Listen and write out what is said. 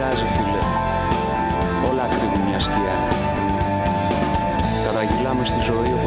πειράζει φίλε, όλα κρύβουν μια σκιά. Καταγυλάμε στη ζωή